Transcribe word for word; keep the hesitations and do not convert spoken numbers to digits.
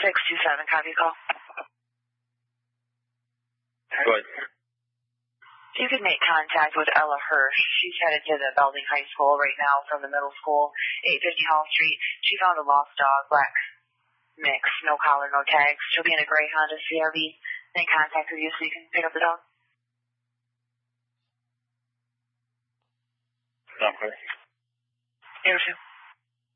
six two seven, copy call. Go ahead. You can make contact with Ella Hirsch. She's headed to the Belding High School right now from the middle school, eight fifty Hall Street. She found a lost dog, black mix, no collar, no tags. She'll be in a gray Honda C R V. Make contact with you so you can pick up the dog. Okay. Interview.